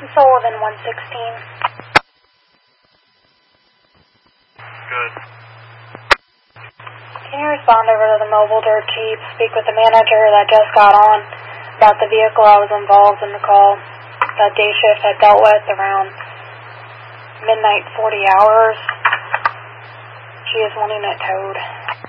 Sullivan 116. Good. Can you respond over to the mobile dirt Jeep, speak with the manager that just got on about the vehicle I was involved in the call that day shift had dealt with around midnight 40 hours. She is wanting it towed.